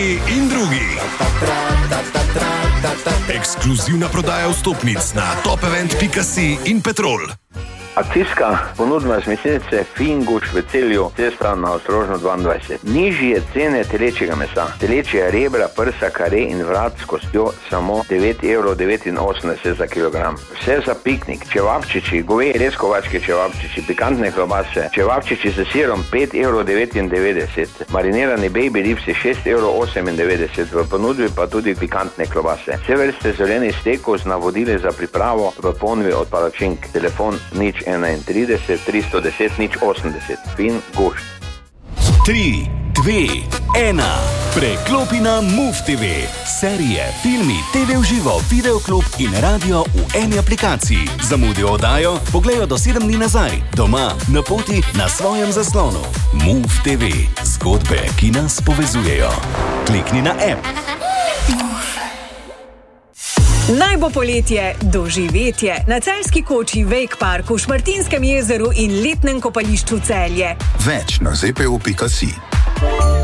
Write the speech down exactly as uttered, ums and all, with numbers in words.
In drugi. Ekskluzivna prodaja vstopnic na topevent pika si in Petrol. Akcijska ponudba z mesnice Finguš v Celju, cesta na Ostrožno dvaindvajset. Nižje cene telečjega mesa. Telečje rebra, prsa, kare in vrat s kostjo samo devet evrov devetinosemdeset za kilogram. Vse za piknik. Čevapčiči, goveji rezkovački čevapčiči, pikantne klobase, čevapčiči z sirom pet evrov devetindevetdeset. Marinirani baby ribsi šest evrov osemindevetdeset. V ponudbi pa tudi pikantne klobase. Vse vrste zelenih stekov z navodili za pripravo v ponudbi od palačink. Telefon nič enaintrideset tristo deset nič osemdeset. Finguš. tri, dve, ena. Preklopi na Move te ve. Serije, filmi, te ve v živo, videoklub in radio v eni aplikaciji. Zamudijo oddajo, pogledajo do sedem dni nazaj. Doma, na poti, na svojem zaslonu. Move te ve. Zgodbe, ki nas povezujejo. Klikni na app. Naj bo poletje doživetje na celjski koči Wake Park v Šmartinskem jezeru in letnem kopališču Celje. Več na zepeo pika si.